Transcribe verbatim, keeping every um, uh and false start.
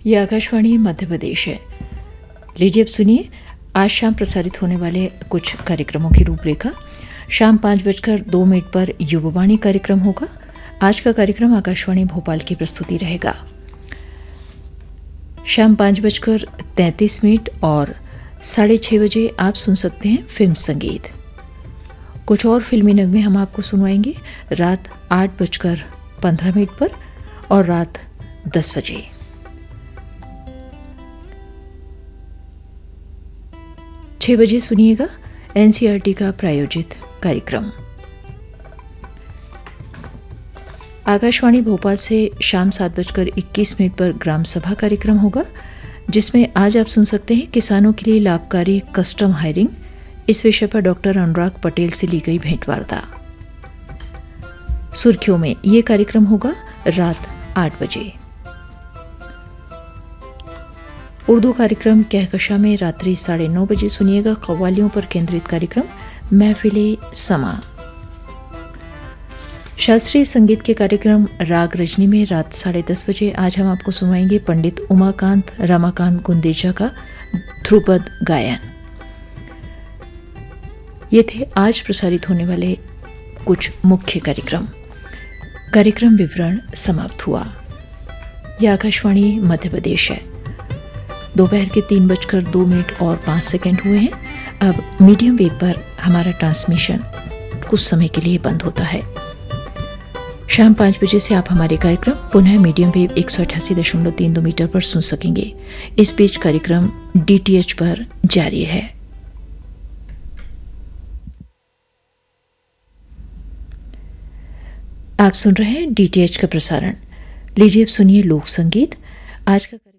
ये आकाशवाणी मध्य प्रदेश है। लीजिए अब सुनिए आज शाम प्रसारित होने वाले कुछ कार्यक्रमों की रूपरेखा। शाम पाँच बजकर दो मिनट पर युववाणी कार्यक्रम होगा। आज का कार्यक्रम आकाशवाणी भोपाल की प्रस्तुति रहेगा। शाम पाँच बजकर तैंतीस मिनट और साढ़े छः बजे आप सुन सकते हैं फिल्म संगीत। कुछ और फिल्मी नगमे हम आपको सुनवाएंगे रात आठ बजकर पंद्रह मिनट पर और रात दस बजे। छः बजे सुनिएगा एनसीईआरटी का प्रायोजित कार्यक्रम। आकाशवाणी भोपाल से शाम सात बजकर इक्कीस मिनट पर ग्राम सभा कार्यक्रम होगा, जिसमें आज आप सुन सकते हैं किसानों के लिए लाभकारी कस्टम हायरिंग। इस विषय पर डॉक्टर अनुराग पटेल से ली गई भेंटवार्ता। सुर्खियों में ये कार्यक्रम होगा रात आठ बजे। उर्दू कार्यक्रम कहकशा में रात्रि साढ़े नौ बजे सुनिएगा कव्वालियों पर केंद्रित कार्यक्रम महफिले समा। शास्त्रीय संगीत के कार्यक्रम राग रजनी में रात साढ़े दस बजे आज हम आपको सुनवाएंगे पंडित उमाकांत रमाकांत गुंदेजा का ध्रुपद गायन। ये थे आज प्रसारित होने वाले कुछ मुख्य कार्यक्रम। कार्यक्रम विवरण समाप्त हुआ। यह आकाशवाणी मध्य प्रदेश है। दोपहर के तीन बजकर दो मिनट और पाँच सेकंड हुए हैं। अब मीडियम वेव पर हमारा ट्रांसमिशन कुछ समय के लिए बंद होता है। शाम पाँच बजे से आप हमारे कार्यक्रम पुनः मीडियम वेव एक सौ अठासी दशमलव तीन दो मीटर पर सुन सकेंगे। इस बीच कार्यक्रम डीटीएच पर जारी है। आप सुन रहे हैं डीटीएच का प्रसारण। लीजिए अब सुनिए लोक संगीत। आज का